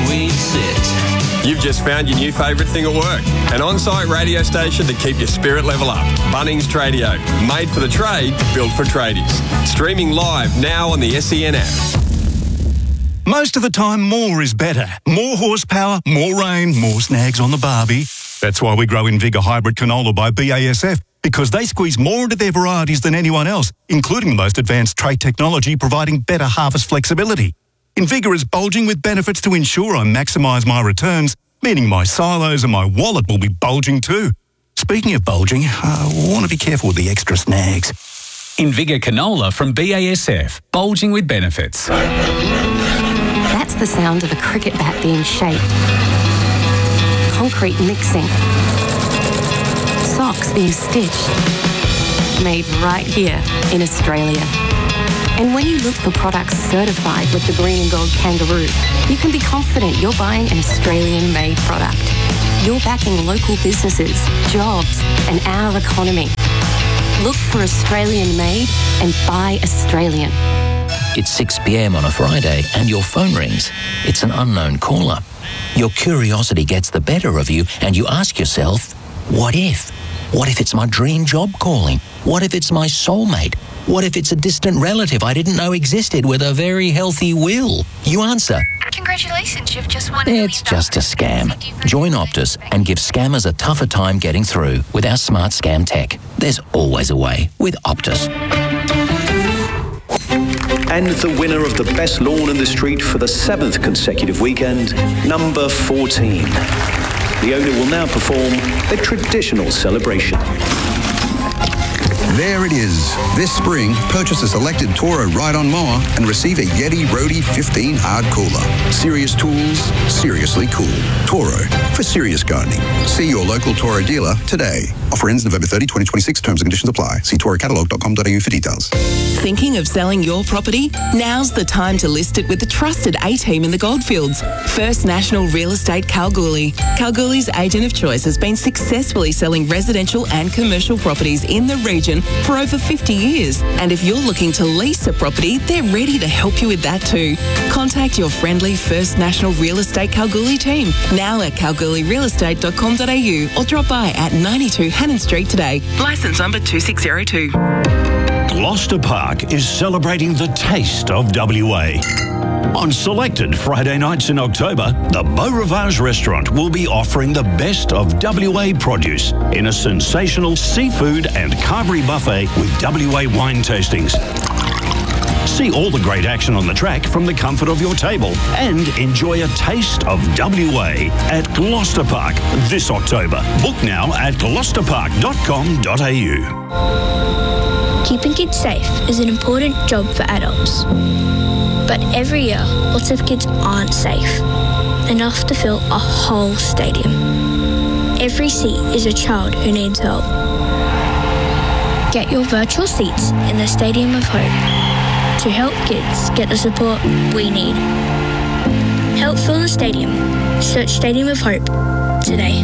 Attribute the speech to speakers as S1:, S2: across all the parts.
S1: we'd sit.
S2: You've just found your new favourite thing at work. An on-site radio station to keep your spirit level up. Bunnings Tradio. Made for the trade, built for tradies. Streaming live now on the SEN app.
S3: Most of the time, more is better. More horsepower, more rain, more snags on the barbie. That's why we grow Invigor Hybrid Canola by BASF, because they squeeze more into their varieties than anyone else, including the most advanced trait technology providing better harvest flexibility. Invigor is bulging with benefits to ensure I maximise my returns, meaning my silos and my wallet will be bulging too. Speaking of bulging, I want to be careful with the extra snags.
S4: Invigor Canola from BASF, bulging with benefits.
S5: That's the sound of a cricket bat being shaped. Concrete mixing. Socks being stitched. Made right here in Australia. And when you look for products certified with the green and gold kangaroo, you can be confident you're buying an Australian-made product. You're backing local businesses, jobs, and our economy. Look for Australian-made and buy Australian.
S6: It's 6 p.m. on a Friday and your phone rings. It's an unknown caller. Your curiosity gets the better of you and you ask yourself, what if? What if it's my dream job calling? What if it's my soulmate? What if it's a distant relative I didn't know existed with a very healthy will? You answer,
S7: congratulations, you've just won $1 million.
S6: It's just a scam. Join Optus and give scammers a tougher time getting through with our smart scam tech. There's always a way with Optus.
S8: And the winner of the best lawn in the street for the 7th consecutive weekend, number 14. Leona will now perform a traditional celebration.
S9: There it is. This spring, purchase a selected Toro ride-on mower and receive a Yeti Roadie 15 hard cooler. Serious tools, seriously cool. Toro, for serious gardening. See your local Toro dealer today. Offer ends November 30, 2026. Terms and conditions apply. See torocatalog.com.au for details.
S10: Thinking of selling your property? Now's the time to list it with the trusted A-team in the Goldfields. First National Real Estate Kalgoorlie. Kalgoorlie's agent of choice has been successfully selling residential and commercial properties in the region for over 50 years. And if you're looking to lease a property, they're ready to help you with that too. Contact your friendly First National Real Estate Kalgoorlie team now at kalgoorlierealestate.com.au or drop by at 92 Hannon Street today. Licence number 2602.
S11: Gloucester Park is celebrating the taste of WA. On selected Friday nights in October, the Beau Rivage restaurant will be offering the best of WA produce in a sensational seafood and carvery buffet with WA wine tastings. See all the great action on the track from the comfort of your table and enjoy a taste of WA at Gloucester Park this October. Book now at gloucesterpark.com.au.
S12: Keeping kids safe is an important job for adults. But every year, lots of kids aren't safe enough to fill a whole stadium. Every seat is a child who needs help. Get your virtual seats in the Stadium of Hope to help kids get the support we need. Help fill the stadium. Search Stadium of Hope today.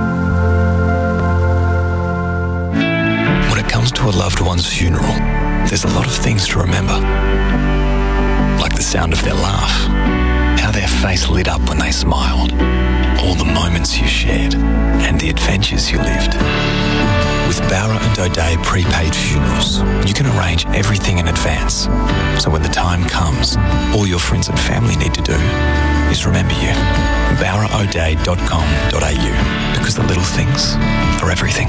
S13: When it comes to a loved one's funeral, there's a lot of things to remember. Like the sound of their laugh, how their face lit up when they smiled, all the moments you shared, and the adventures you lived. With Bowra and O'Dea prepaid funerals, you can arrange everything in advance. So when the time comes, all your friends and family need to do is remember you. BowraO'Dea.com.au, because the little things are everything.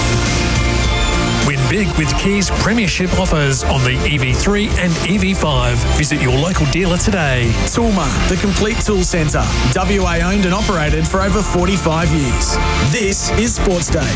S14: Win big with Kia's premiership offers on the EV3 and EV5. Visit your local dealer today.
S15: Toolmart, the complete tool centre. WA owned and operated for over 45 years. This is Sports Day.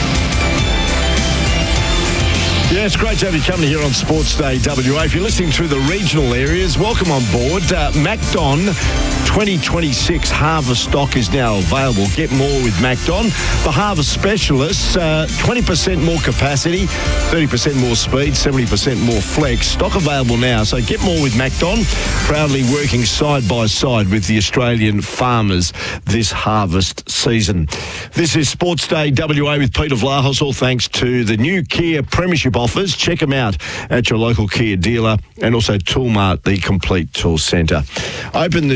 S16: Yeah, it's great to have you company here on Sports Day WA. If you're listening through the regional areas, welcome on board. MacDon 2026 harvest stock is now available. Get more with MacDon. The harvest specialists, 20% more capacity, 30% more speed, 70% more flex. Stock available now, so get more with MacDon. Proudly working side by side with the Australian farmers this harvest season. This is Sports Day WA with Peter Vlahos, all thanks to the new Kia Premiership offers. Check them out at your local Kia dealer and also Toolmart, the complete tool centre. Open the show with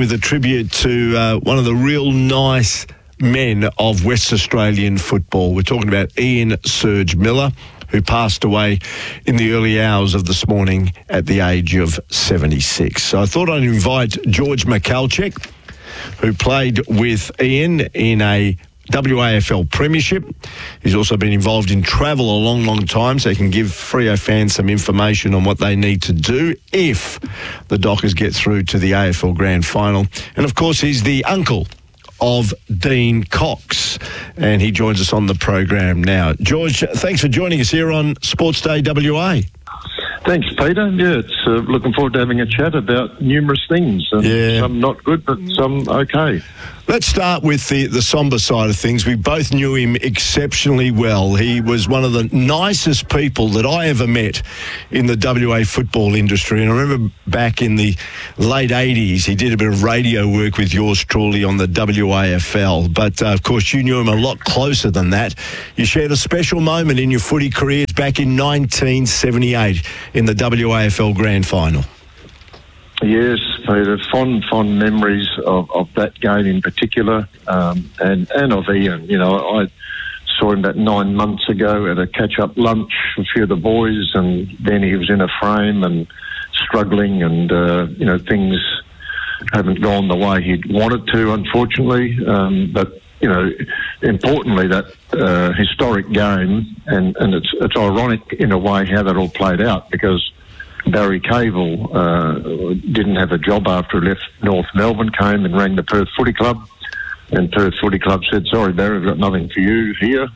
S16: with a tribute to one of the real nice men of West Australian football. We're talking about Ian Serge Miller, who passed away in the early hours of this morning at the age of 76. So I thought I'd invite George Michalczyk, who played with Ian in a WAFL Premiership. He's also been involved in travel a long, long time, so he can give Freo fans some information on what they need to do if the Dockers get through to the AFL Grand Final. And, of course, he's the uncle of Dean Cox, and he joins us on the program now. George, thanks for joining us here on Sports Day WA.
S1: Thanks, Peter. Yeah, it's looking forward to having a chat about numerous things. And some not good, but some okay.
S16: Let's start with the sombre side of things. We both knew him exceptionally well. He was one of the nicest people that I ever met in the WA football industry. And I remember back in the late 80s, he did a bit of radio work with yours truly on the WAFL. But, of course, you knew him a lot closer than that. You shared a special moment in your footy careers back in 1978 in the WAFL Grand Final.
S1: Yes, Peter, fond memories of that game in particular, and of Ian. You know, I saw him about 9 months ago at a catch-up lunch with a few of the boys, and then he was in a frame and struggling, and, you know, things haven't gone the way he'd wanted to, unfortunately. But, you know, importantly, that historic game, and it's ironic in a way how that all played out, because Barry Cavell didn't have a job after he left North Melbourne, came and rang the Perth Footy Club, and Perth Footy Club said, "Sorry, Barry, we've got nothing for you here."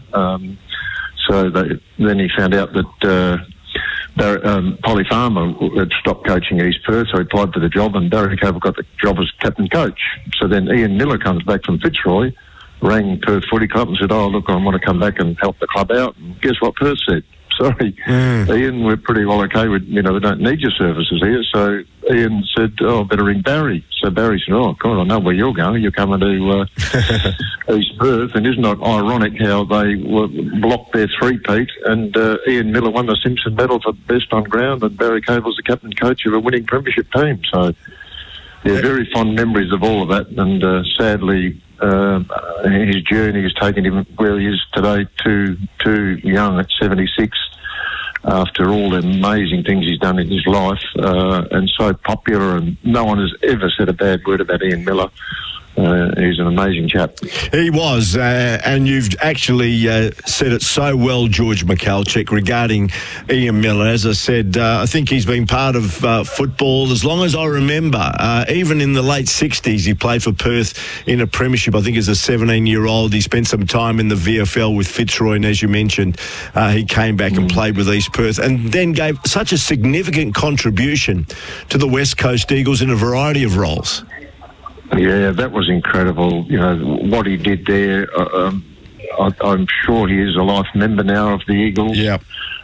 S1: So then he found out that Polly Farmer had stopped coaching East Perth, so he applied for the job, and Barry Cavell got the job as captain coach. So then Ian Miller comes back from Fitzroy, rang Perth Footy Club and said, "Oh, look, I want to come back and help the club out." And guess what Perth said? "Sorry, Ian, we're pretty well okay with, you know, we don't need your services here." So Ian said, "Oh, I better ring Barry." So Barry said, "Oh, God, I know where you're going. You're coming to East Perth." And isn't it ironic how they were blocked their three-peat, and Ian Miller won the Simpson Medal for best on ground, and Barry Cavell's the captain coach of a winning premiership team. So, yeah, very fond memories of all of that, and sadly, his journey has taken him where he is today, too young at 76, after all the amazing things he's done in his life, and so popular, and no one has ever said a bad word about Ian Miller. He's an amazing chap.
S16: He was, and you've actually said it so well, George Michalczyk, regarding Ian Miller. As I said, I think he's been part of football as long as I remember. Even in the late 60s, he played for Perth in a premiership, I think as a 17-year-old. He spent some time in the VFL with Fitzroy, and as you mentioned, he came back and played with East Perth, and then gave such a significant contribution to the West Coast Eagles in a variety of roles.
S1: Yeah, that was incredible. You know, what he did there. I'm sure he is a life member now of the Eagles.
S16: Yeah.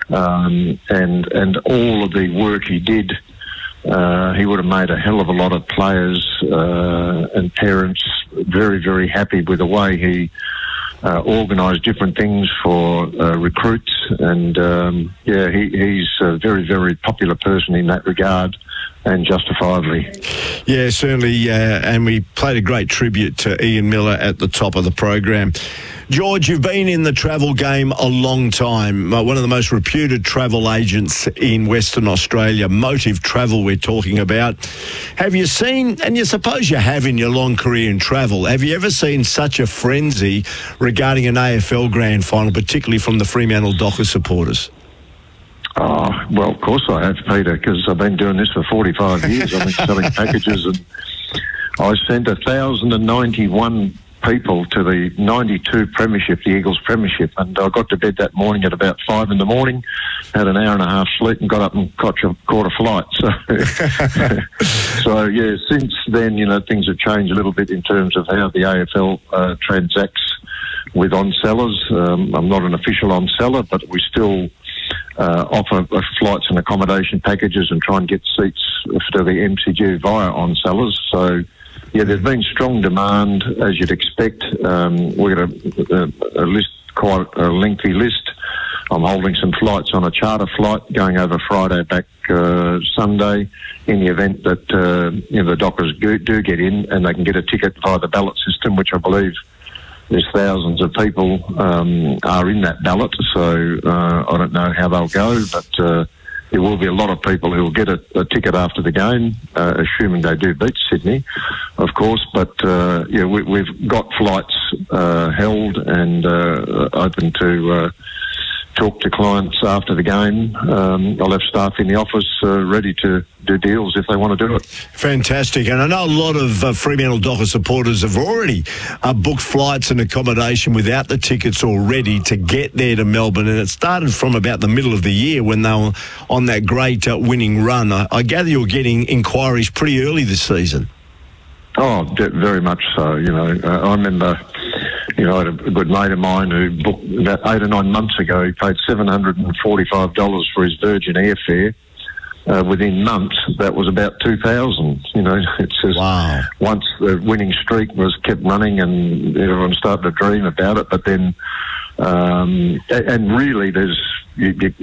S1: And all of the work he did, he would have made a hell of a lot of players and parents very, very happy with the way he organised different things for recruits. And, he's a very, very popular person in that regard. And justifiably.
S16: Yeah, certainly. And we played a great tribute to Ian Miller at the top of the program. George, you've been in the travel game a long time. One of the most reputed travel agents in Western Australia, Motive Travel we're talking about. Have you seen, and you suppose you have in your long career in travel, have you ever seen such a frenzy regarding an AFL Grand Final, particularly from the Fremantle Dockers supporters?
S1: Oh, well, of course I have, Peter, because I've been doing this for 45 years. I've been selling packages, and I sent 1,091 people to the 92 Premiership, the Eagles Premiership, and I got to bed that morning at about 5 in the morning, had an hour and a half sleep, and got up and caught a flight. So, yeah, since then, you know, things have changed a little bit in terms of how the AFL transacts with on-sellers. I'm not an official on-seller, but we still offer flights and accommodation packages and try and get seats for the MCG via on-sellers. So, yeah, there's been strong demand, as you'd expect. We've got a list, quite a lengthy list I'm holding some flights on a charter flight going over Friday back Sunday in the event that the Dockers do get in and they can get a ticket via the ballot system, which I believe there's thousands of people are in that ballot. So I don't know how they'll go, but there will be a lot of people who will get a ticket after the game, assuming they do beat Sydney, of course. But we've got flights held and open to talk to clients after the game. I'll have staff in the office ready to do deals if they want to do it.
S16: Fantastic. And I know a lot of Fremantle Dockers supporters have already booked flights and accommodation without the tickets already to get there to Melbourne. And it started from about the middle of the year when they were on that great winning run. I gather you're getting inquiries pretty early this season.
S1: Oh, very much so. I remember, I had a good mate of mine who booked about 8 or 9 months ago. He paid $745 for his Virgin airfare. Within months, that was about $2,000. It's just wow. Once the winning streak was kept running and everyone started to dream about it, but then, and really, you